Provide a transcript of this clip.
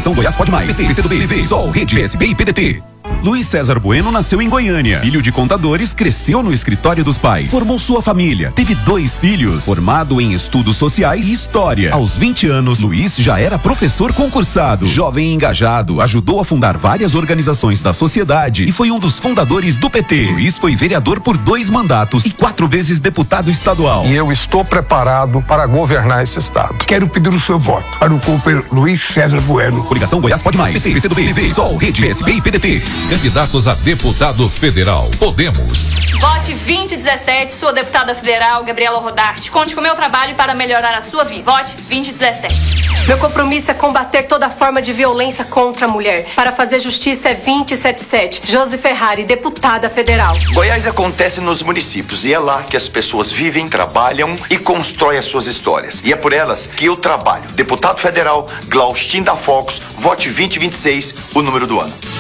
Coligação Goiás Pode Mais. PT, PCdoB, PV, Sol, Rede, PSB e PDT. Luiz César Bueno nasceu em Goiânia. Filho de contadores, cresceu no escritório dos pais. Formou sua família. Teve 2 filhos. Formado em estudos sociais e história. Aos 20 anos, Luiz já era professor concursado. Jovem e engajado, ajudou a fundar várias organizações da sociedade e foi um dos fundadores do PT. Luiz foi vereador por 2 mandatos e 4 vezes deputado estadual. E eu estou preparado para governar esse estado. Quero pedir o seu voto para o companheiro Luiz César Bueno. Coligação Goiás Pode Mais. PT, PCdoB, PV, Sol, Rede, PSB e PDT. Candidatos a deputado federal. Podemos. Vote 2017, sua deputada federal, Gabriela Rodarte. Conte com o meu trabalho para melhorar a sua vida. Vote 2017. Meu compromisso é combater toda forma de violência contra a mulher. Para fazer justiça é 2077. Josi Ferrari, deputada federal. Goiás acontece nos municípios e é lá que as pessoas vivem, trabalham e constroem as suas histórias. E é por elas que eu trabalho. Deputado federal, Glaustin da Focus, vote 2026, o número do ano.